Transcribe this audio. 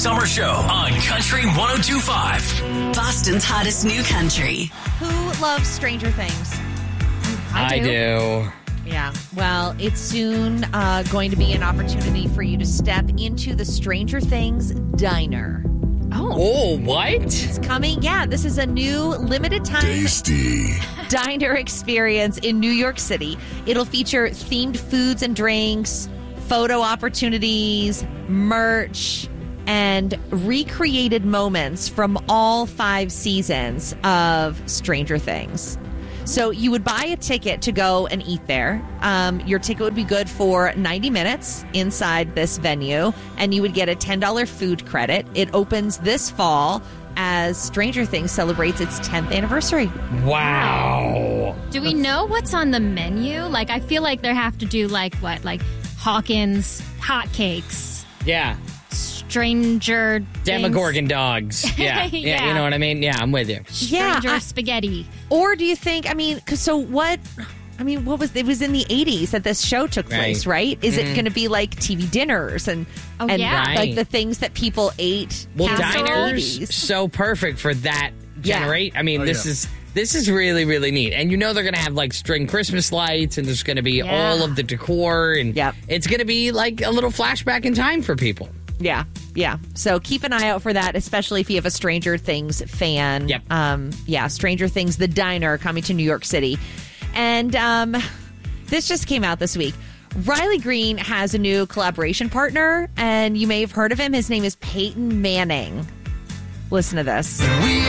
Summer Show on Country 102.5. Boston's hottest new country. Who loves Stranger Things? I do. Yeah. Well, it's soon going to be an opportunity for you to step into the Stranger Things diner. Oh, what? It's coming. Yeah, this is a new limited time diner experience in New York City. It'll feature themed foods and drinks, photo opportunities, merch, and recreated moments from all 5 seasons of Stranger Things. So you would buy a ticket to go and eat there. Your ticket would be good for 90 minutes inside this venue, and you would get a $10 food credit. It opens this fall as Stranger Things celebrates its 10th anniversary. Wow. Do we know what's on the menu? Like, I feel like they have to do like Hawkins hotcakes. Yeah. Stranger Demogorgon dogs. Yeah. Yeah. You know what I mean? Yeah, I'm with you. Stranger spaghetti. Or do you think, what was, it was in the 80s that this show took place, right? Is it going to be like TV dinners and like the things that people ate? Well, casseroles? diners, so perfect for that generate. I mean, this is really, really neat. And they're going to have like string Christmas lights, and there's going to be all of the decor, and it's going to be like a little flashback in time for people. Yeah. So keep an eye out for that, especially if you have a Stranger Things fan. Yep. Stranger Things, the diner, coming to New York City. And this just came out this week. Riley Green has a new collaboration partner, and you may have heard of him. His name is Peyton Manning. Listen to this. We